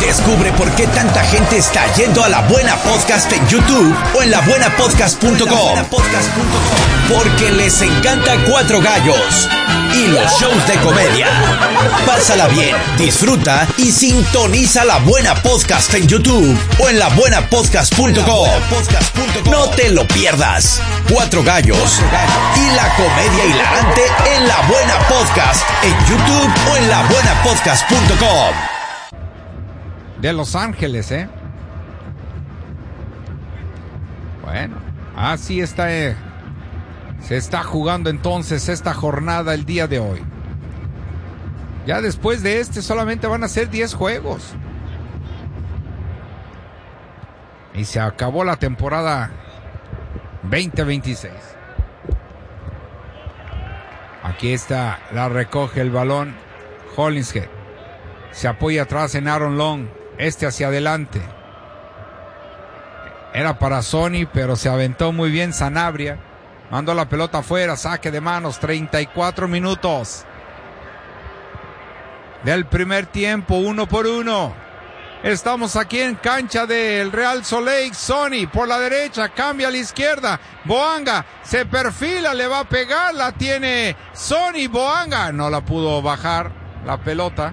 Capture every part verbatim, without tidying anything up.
Descubre por qué tanta gente está yendo a La Buena Podcast en YouTube o en la buena podcast punto com. Porque les encanta Cuatro Gallos y los shows de comedia. Pásala bien, disfruta y sintoniza La Buena Podcast en YouTube o en la buena podcast punto com. No te lo pierdas. Cuatro Gallos y la comedia hilarante en La Buena Podcast en YouTube o en la buena podcast punto com. De Los Ángeles, ¿eh? Bueno, así está. Eh. Se está jugando entonces esta jornada el día de hoy. Ya después de este solamente van a ser diez juegos. Y se acabó la temporada veinte veintiséis. Aquí está, la recoge el balón Hollingshead. Se apoya atrás en Aaron Long. Este hacia adelante. Era para Sony, pero se aventó muy bien Sanabria. Mandó la pelota afuera, saque de manos, treinta y cuatro minutos del primer tiempo, uno por uno. Estamos aquí en cancha del Real Salt Lake. Sony por la derecha, cambia a la izquierda. Boanga se perfila, le va a pegar, la tiene Sony. Boanga no la pudo bajar la pelota.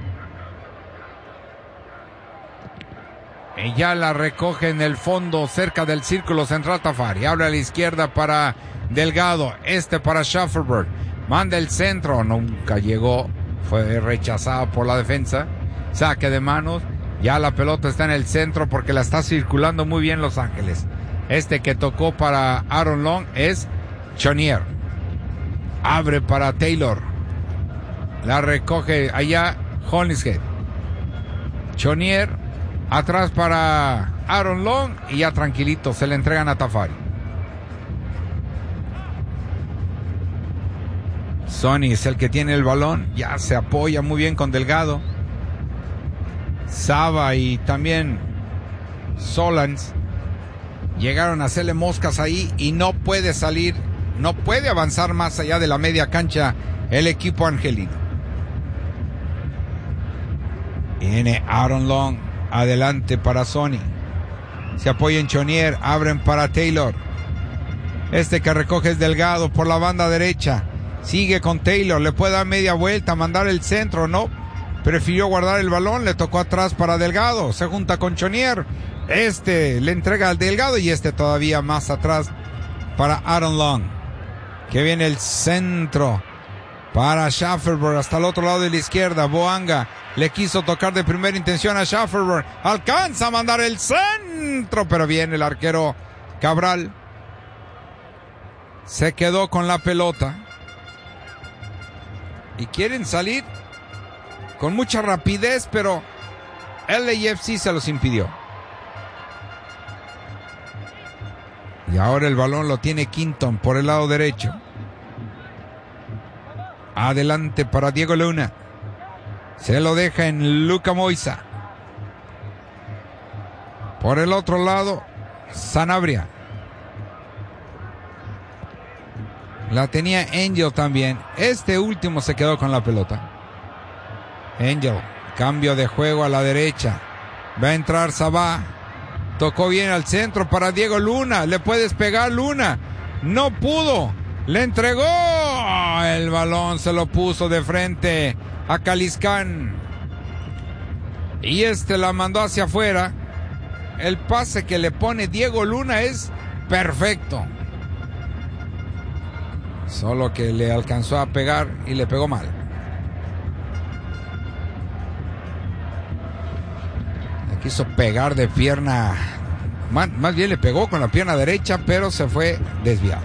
Y ya la recoge en el fondo, cerca del círculo central Tafari. Abre a la izquierda para Delgado. Este para Shafferberg. Manda el centro. Nunca llegó. Fue rechazado por la defensa. Saque de manos. Ya la pelota está en el centro porque la está circulando muy bien Los Ángeles. Este que tocó para Aaron Long es Chonier. Abre para Taylor. La recoge allá Hollingshead. Chonier. Atrás para Aaron Long y ya tranquilito se le entregan a Tafari. Sony es el que tiene el balón, ya se apoya muy bien con Delgado. Saba y también Solans llegaron a hacerle moscas ahí y no puede salir, no puede avanzar más allá de la media cancha el equipo angelino. Viene Aaron Long. Adelante para Sony. Se apoya en Chonier. Abren para Taylor. Este que recoge es Delgado por la banda derecha. Sigue con Taylor. Le puede dar media vuelta. Mandar el centro. No. Prefirió guardar el balón. Le tocó atrás para Delgado. Se junta con Chonier. Este le entrega al Delgado. Y este todavía más atrás para Aaron Long. Que viene el centro para Shafferberg. Hasta el otro lado de la izquierda. Boanga. Le quiso tocar de primera intención a Shafferberg. Alcanza a mandar el centro. Pero viene el arquero Cabral. Se quedó con la pelota. Y quieren salir con mucha rapidez. Pero L A F C se los impidió. Y ahora el balón lo tiene Quinton por el lado derecho. Adelante para Diego Luna. Se lo deja en Luka Moisa. Por el otro lado, Sanabria. La tenía Angel también. Este último se quedó con la pelota. Angel, cambio de juego a la derecha. Va a entrar Sabá. Tocó bien al centro para Diego Luna. Le puedes pegar Luna. No pudo. Le entregó. El balón se lo puso de frente a Caliscán. Y este la mandó hacia afuera. El pase que le pone Diego Luna es perfecto. Solo que le alcanzó a pegar y le pegó mal. Le quiso pegar de pierna. Más, más bien le pegó con la pierna derecha, pero se fue desviado.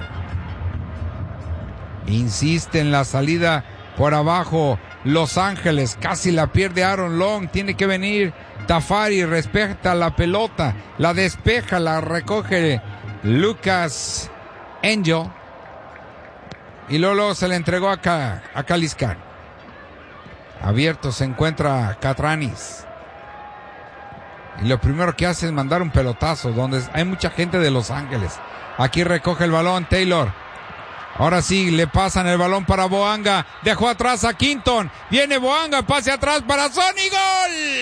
Insiste en la salida por abajo. Los Ángeles, casi la pierde Aaron Long. Tiene que venir Tafari, respeta la pelota. La despeja, la recoge Lucas Angel. Y luego, luego se le entregó acá a Caliscán. Abierto se encuentra Catranis. Y lo primero que hace es mandar un pelotazo donde hay mucha gente de Los Ángeles. Aquí recoge el balón Taylor. Ahora sí, le pasan el balón para Boanga. Dejó atrás a Quinton. Viene Boanga, pase atrás para Sony. ¡Gol!